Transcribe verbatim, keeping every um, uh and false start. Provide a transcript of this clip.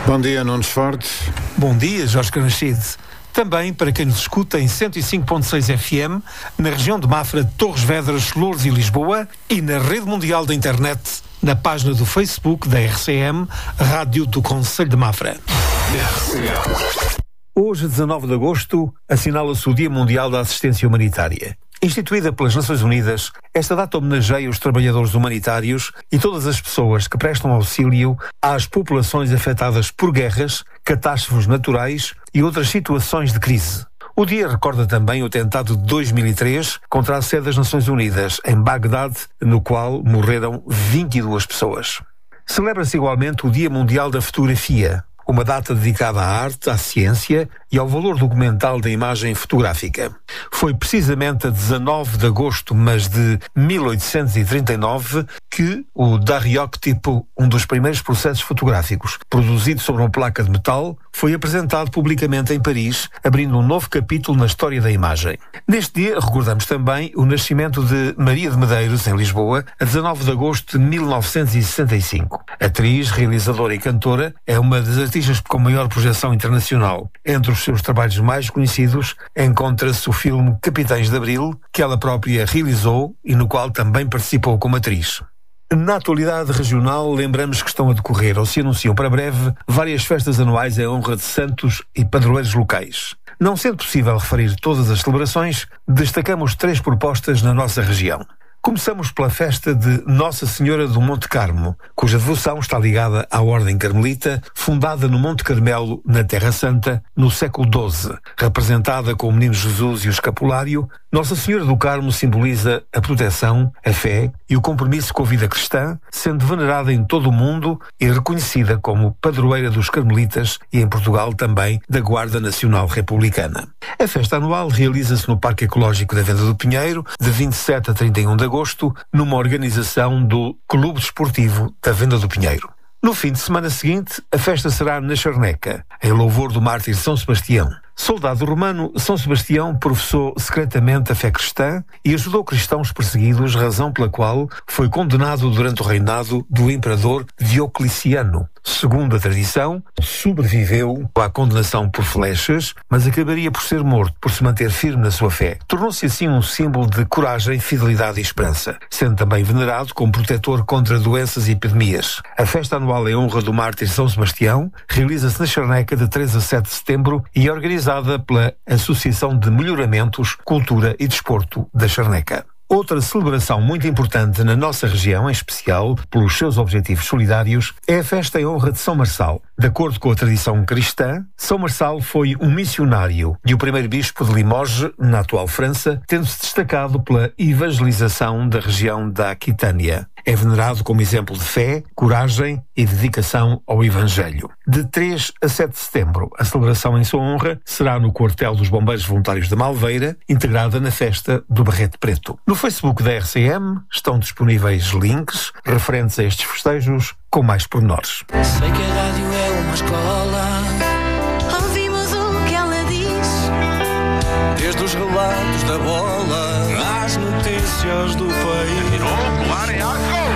Bom dia, Nunes Forte. Bom dia, Jorge Canachide. Também para quem nos escuta em cento e cinco ponto seis F M, na região de Mafra, Torres Vedras, Loures e Lisboa, e na rede mundial da internet, na página do Facebook da R C M, Rádio do Concelho de Mafra. Hoje, dezanove de agosto, assinala-se o Dia Mundial da Assistência Humanitária. Instituída pelas Nações Unidas, esta data homenageia os trabalhadores humanitários e todas as pessoas que prestam auxílio às populações afetadas por guerras, catástrofes naturais e outras situações de crise. O dia recorda também o atentado de dois mil e três contra a sede das Nações Unidas, em Bagdade, no qual morreram vinte e duas pessoas. Celebra-se igualmente o Dia Mundial da Fotografia, uma data dedicada à arte, à ciência e ao valor documental da imagem fotográfica. Foi precisamente a dezanove de agosto, mas de mil oitocentos e trinta e nove, que o daguerreotipo, um dos primeiros processos fotográficos, produzido sobre uma placa de metal, foi apresentado publicamente em Paris, abrindo um novo capítulo na história da imagem. Neste dia, recordamos também o nascimento de Maria de Medeiros, em Lisboa, a dezanove de agosto de mil novecentos e sessenta e cinco. Atriz, realizadora e cantora, é uma das artistas com maior projeção internacional. Entre os seus trabalhos mais conhecidos, encontra-se o filme Capitães de Abril, que ela própria realizou e no qual também participou como atriz. Na atualidade regional, lembramos que estão a decorrer ou se anunciam para breve várias festas anuais em honra de santos e padroeiros locais. Não sendo possível referir todas as celebrações, destacamos três propostas na nossa região. Começamos pela festa de Nossa Senhora do Monte Carmo, cuja devoção está ligada à Ordem Carmelita, fundada no Monte Carmelo, na Terra Santa, no século doze. Representada com o Menino Jesus e o escapulário, Nossa Senhora do Carmo simboliza a proteção, a fé e o compromisso com a vida cristã, sendo venerada em todo o mundo e reconhecida como padroeira dos Carmelitas e, em Portugal, também da Guarda Nacional Republicana. A festa anual realiza-se no Parque Ecológico da Venda do Pinheiro, de vinte e sete a trinta e um de agosto, numa organização do Clube Desportivo da Venda do Pinheiro. No fim de semana seguinte, a festa será na Charneca, em louvor do mártir São Sebastião. Soldado romano, São Sebastião professou secretamente a fé cristã e ajudou cristãos perseguidos, razão pela qual foi condenado durante o reinado do imperador Diocleciano. Segundo a tradição, sobreviveu à condenação por flechas, mas acabaria por ser morto por se manter firme na sua fé. Tornou-se assim um símbolo de coragem, fidelidade e esperança, sendo também venerado como protetor contra doenças e epidemias. A festa anual em honra do mártir São Sebastião realiza-se na Charneca de três a sete de setembro e é organizada pela Associação de Melhoramentos, Cultura e Desporto da Charneca. Outra celebração muito importante na nossa região, em especial pelos seus objetivos solidários, é a festa em honra de São Marçal. De acordo com a tradição cristã, São Marçal foi um missionário e o primeiro bispo de Limoges, na atual França, tendo-se destacado pela evangelização da região da Aquitânia. É venerado como exemplo de fé, coragem e dedicação ao Evangelho. De três a sete de setembro, a celebração em sua honra será no Quartel dos Bombeiros Voluntários de Malveira, integrada na festa do Barrete Preto. No Facebook da R C M estão disponíveis links referentes a estes festejos com mais pormenores. Sei que a rádio é uma escola, ouvimos o que ela diz, desde os relatos da bola às notícias do país. Tirou, claro, e